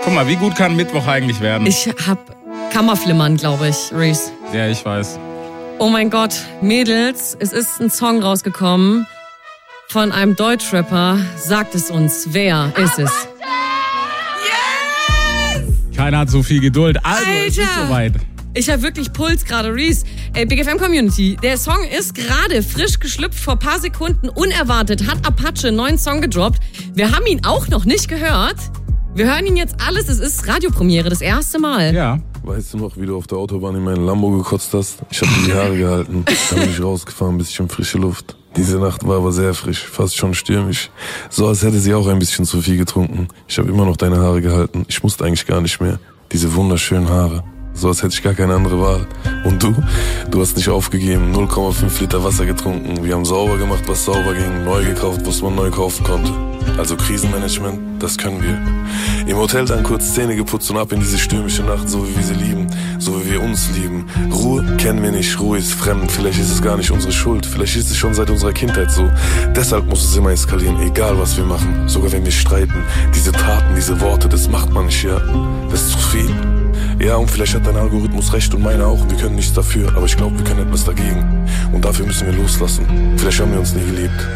Guck mal, wie gut kann Mittwoch eigentlich werden? Ich hab Kammerflimmern, glaube ich, Reese. Ja, ich weiß. Oh mein Gott, Mädels, es ist ein Song rausgekommen von einem Deutschrapper. Sagt es uns, wer ist es? Keiner hat so viel Geduld. Also, es ist soweit. Ich habe wirklich Puls gerade, Reese. Big FM Community, der Song ist gerade frisch geschlüpft, vor ein paar Sekunden, unerwartet, hat Apache einen neuen Song gedroppt. Wir haben ihn auch noch nicht gehört. Wir hören ihn jetzt alles, es ist Radiopremiere, das erste Mal. Ja. Weißt du noch, wie du auf der Autobahn in meinen Lambo gekotzt hast? Ich hab dir die Haare gehalten, dann bin ich rausgefahren, bisschen frische Luft. Diese Nacht war aber sehr frisch, fast schon stürmisch. So als hätte sie auch ein bisschen zu viel getrunken. Ich habe immer noch deine Haare gehalten, ich musste eigentlich gar nicht mehr. Diese wunderschönen Haare. So als hätte ich gar keine andere Wahl. Und du hast nicht aufgegeben, 0,5 Liter Wasser getrunken. Wir haben sauber gemacht, was sauber ging, neu gekauft, was man neu kaufen konnte. Also Krisenmanagement, das können wir. Im Hotel dann kurz Zähne geputzt und ab in diese stürmische Nacht, so wie wir sie lieben, so wie wir uns lieben. Ruhe kennen wir nicht, Ruhe ist fremd, vielleicht ist es gar nicht unsere Schuld, vielleicht ist es schon seit unserer Kindheit so. Deshalb muss es immer eskalieren, egal was wir machen, sogar wenn wir streiten. Diese Taten, diese Worte, das macht man nicht, ja, das ist zu viel. Ja, und vielleicht hat dein Algorithmus recht und meine auch. Wir können nichts dafür, aber ich glaube, wir können etwas dagegen. Und dafür müssen wir loslassen. Vielleicht haben wir uns nie geliebt.